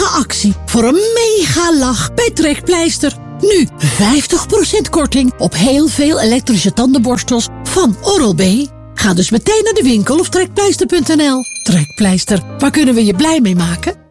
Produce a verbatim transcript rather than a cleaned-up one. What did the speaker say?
actie voor een mega lach bij Trekpleister. Nu vijftig procent korting op heel veel elektrische tandenborstels van Oral-B. Ga dus meteen naar de winkel of trekpleister punt n l. Trekpleister, waar kunnen we je blij mee maken?